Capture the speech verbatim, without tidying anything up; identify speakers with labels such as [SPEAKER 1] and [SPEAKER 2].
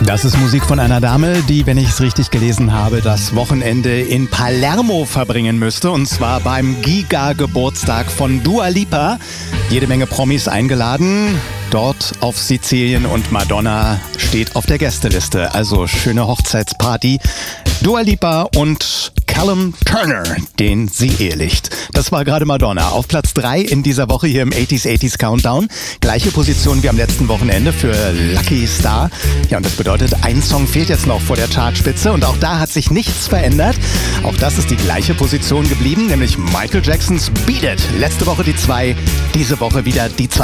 [SPEAKER 1] Das ist Musik von einer Dame, die, wenn ich es richtig gelesen habe, das Wochenende in Palermo verbringen müsste. Und zwar beim Giga-Geburtstag von Dua Lipa. Jede Menge Promis eingeladen. Dort auf Sizilien und Madonna steht auf der Gästeliste. Also schöne Hochzeitsparty. Dua Lipa und Callum Turner, den sie ehelicht. Das war gerade Madonna. Auf Platz drei in dieser Woche hier im achtziger achtziger Countdown. Gleiche Position wie am letzten Wochenende für Lucky Star. Ja, und das bedeutet, ein Song fehlt jetzt noch vor der Chartspitze. Und auch da hat sich nichts verändert. Auch das ist die gleiche Position geblieben, nämlich Michael Jacksons Beat It. Letzte Woche die zwei, diese Woche wieder die zwei.